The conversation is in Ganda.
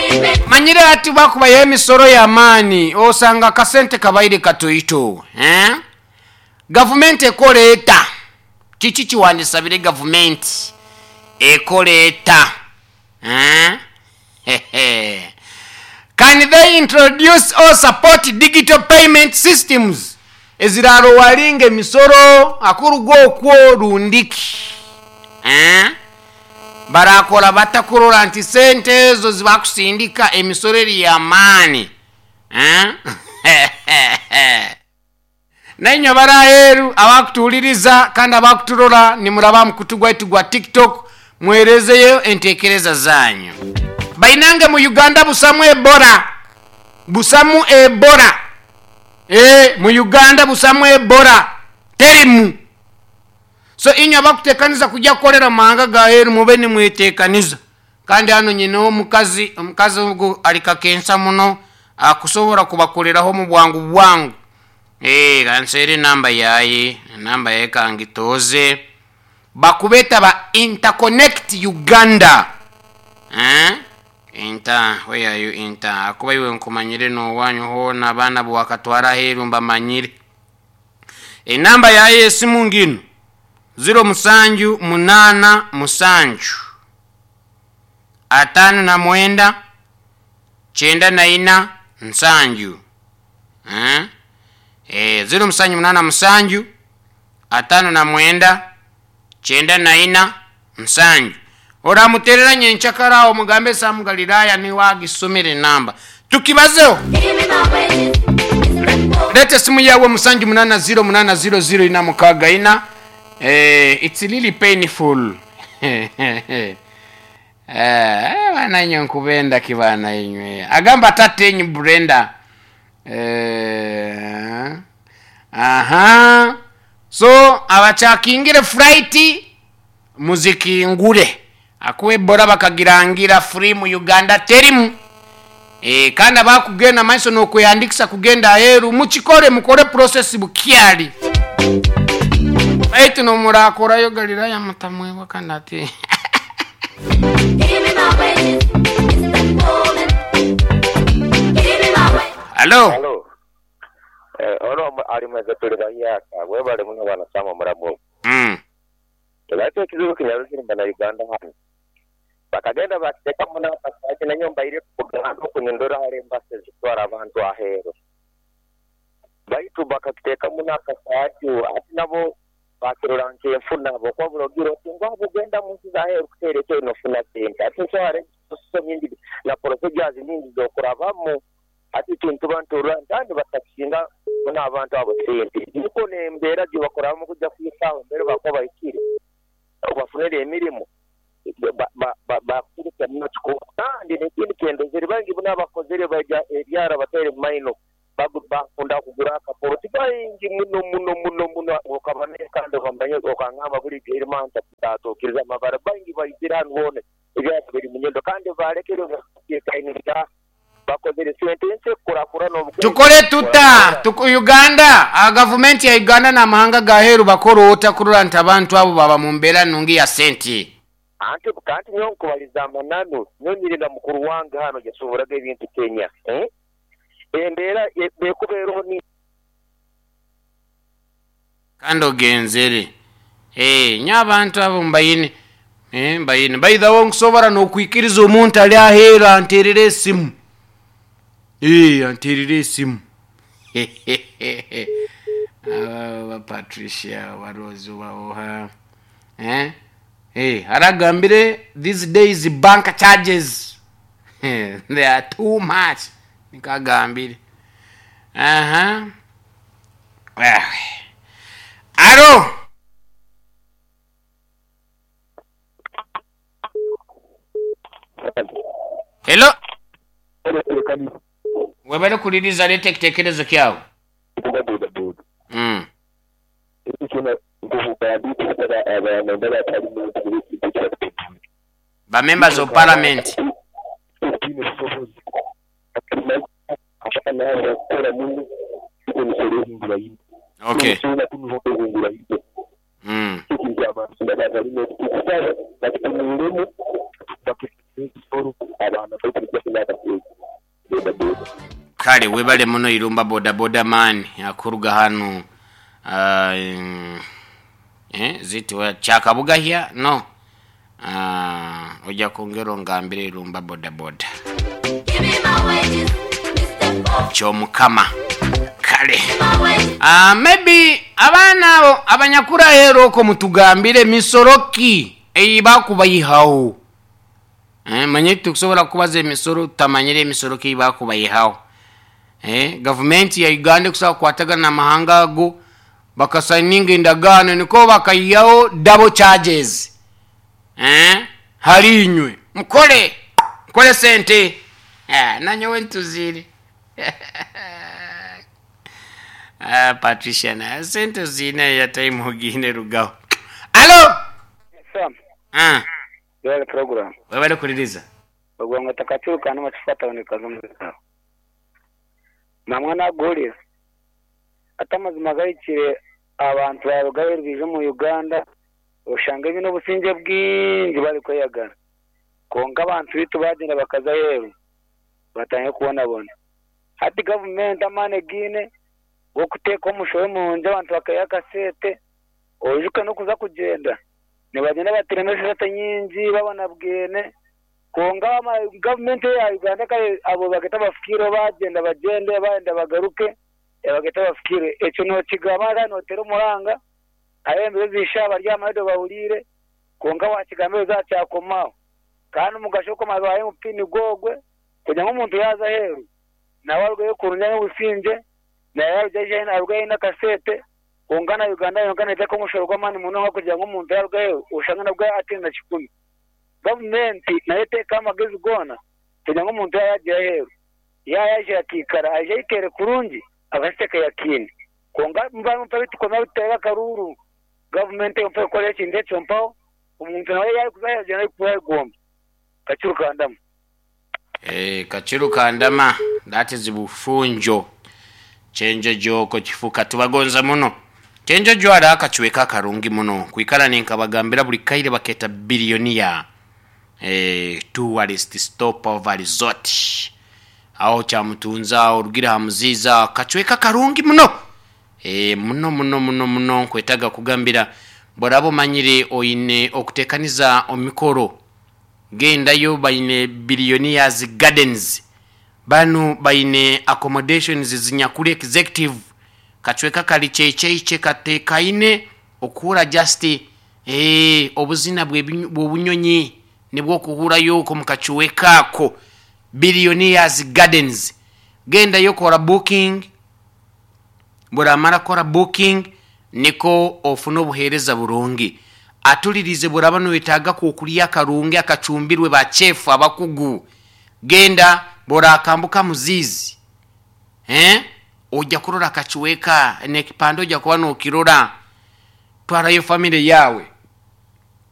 manyire ati bakuba yemisoro ya mani osanga kasente kabaire katoito government ekoleta chichi chiwandisabire government ekoleta can they introduce or support digital payment systems eziraro walinge misoro akurugo okwo rundiki barakola batakurora anti sente ezo zibakusindika emisoreri ya mani nanyo baraheru abakutuliriza kandi abakuturora nimuraba mukutugwa itugwa TikTok mwerezeyo entekereza zanyu bainange mu Uganda busamu ebora mu Uganda busamu ebora terimu so inyo bakutekaniza kujya kolera mahanga gaheru mubeni mwetekaniza kandi hano nyine omukazi ubwo alikakensa muno akusobora kubakoleraho mu bwangu kanseri namba yaye kangitoze bakubeta ba interconnect Uganda where are you akuba iwe nkumanyire no wanyu ho nabana bo wakatwara heru mbamanyire namba yaye simu ngino 0 musanju atano na mwenda chenda na ina nsanju 0 musanju atano na mwenda chenda na ina nsanju ora muterera nyenchakara omugambe samugaliraya ni wagisomere namba tukibazeo lete simu yawe musanju 808000 ina mukaga ina it's really painful wana nyonkubenda kibana inywe agamba tatenyi Brenda so abachakingire flight muziki ngure akuwe bora bakagirangira free mu Uganda terimu kandi bakugenda maiso no kuyandikisa kugenda heru mukore process bukiali baitu no murakora yo galira ya mutamwe wakandati Hello oro ari magatulira yaka webale muno bana sama murabo Tulate kizuko kinyarushiri mbana Uganda hano bakagenda bakiteka muna pasaki na nyomba ile kunyondora hare mbase zitwara abantu ahero baitu bakateka muna pasaki ati nabo bakirora nke mfuna bo kwa burogiro tingwa bugenda munsi za ahero kutereke no funa tente ati cyare so nyindi na procedures nyindi zo kurabamo ati tuntu bantu rwanda batakinga muna abantu abo tente niko ne mbera giye bakoramo kujya kwisaho mbere bakoba ikiri bafunere emirimo bakurika n'amatiko kandi n'ikindi kendo ziri bangi buna bakozere bajya ebyara batere maino bakunda kugura akaporoti bangi muno ukabane kandi bambanye okangama buri girmanta tatokiriza mabara bangi bayizira none ebyara biri munyendo kandi barekero kainita bakozere sentense kurakura no tukore tuku Uganda government ya Uganda na mahanga gaheru bakorota kururanta abantu abo baba mumbera nungi ya senti ante kandi nyonko balizama nano nyonyirira mukuru wanga hano yasuburaga ibintu Kenya endera bekubero ni kando genzere nyabantu abo mbayine mbayine bayida wongo sobara no kwikiriza omuntu ali ahera anterere simu anterere simu Patricia warozo waoha haragambire these days bank charges they are too much nikagambire aro hello webale kuliriza lete kitekerezo kyao ba members of parliament okay kale webale muno Irumba boda man akuruga hano ziti wa Chakabuga here no oja kongero ngambire Irumba boda chomukama kale maybe abana abanyakura hero ko mutugambire misoroki bakubayihawo manye tukusobora kubaza emisoro tamanyire emisoroki bakubayihawo government ya Uganda kusaba kwatagana na mahanga go bakasigninga indagano niko bakayihawo double charges halinywe mkole sente nanyowe ntuzire Patricia na sente zina ya time hugine rugao. Allo Sam yale program wewe kuliriza bagwa takaturuka na machifata onekaza na mwana goli atamazima gayikire abantu barugaye bije mu Uganda ushanga bino businje bwingi bari kweyagana konga abantu bitu bagenda bakaza yewe batanye kubona bona hati government amane gine wo kuteka umushowe mu nje abantu bakayaka sete ojuka no kuza kugenda ne bagenda batiremesha satanyinji babona bwene konga ama government ya Uganda kale abo bageta bafikiro bagenda baenda bagaruke bageta bafikire eco no kigabara no tero muranga ayembe zisha barya amado bahurire konga wakigambe za cyakomao kandi mugashoko mabaye mupini gogwe kujya nk'umuntu yaza heru nawe arwaye kurunya n'ubusinje nawe yaje arwaye na kasete ungana Uganda yongana ite ko mushorwa mani muno nko kujya nk'umuntu yarwaye ushanga nabwo atinda kikumi government nayo teka amagezi gona kujya nk'umuntu yaje heru yaje akikara aje itere kurungi abaseka yakini konga mba mpabiti kona bitera karuru government yompa college ndetse mpao umuntu nawe yari kuzaje nayo kugomba kachurukandama kachirukandama that is bufunjo chenjo joko kifuka tubagonza muno chenjo jo ara akachuweka karungi muno kuikala ninkabagambira buli kaire baketa bilionia tourist stop over resort aho chamutunza urugira hamuziza kachuweka karungi muno muno kwetaga kugambira borabo manyire oine okutekaniza omikoro genda yo baine billionaires gardens banu baine accommodations zinyakuri executive kachweka kali cheche katekaine okura just obuzina bw'obunyonyi nibwo kuhura yo ko mukachweka ko billionaires gardens genda yo kora booking bora mara kora booking niko ofuno buhereza burungi atulirize burabano wetaga kukuliya karungi akachumbirwe ba chef abakugu genda bora akambuka muzizi ojja kurora kachuweka nekipando ojja kuba no kirora twara yo family yawe